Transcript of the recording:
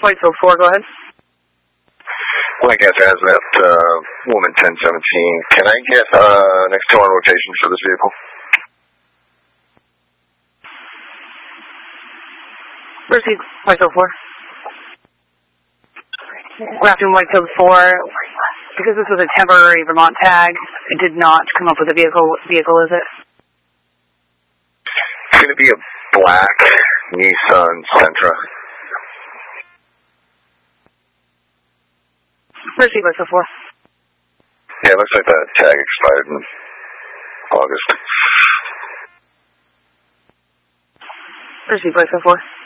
Whitesville 4, go ahead. Lancaster has that woman 1017. Can I get next 2 on rotation for this vehicle? Proceed, Whitesville 4. Grafton Whitesville 4, because this was a temporary Vermont tag, it did not come up with a vehicle. What vehicle is it? It's going to be a black Nissan Sentra. Proceed, Whitesville 4. Yeah, it looks like the tag expired in August. Proceed, Whitesville 4.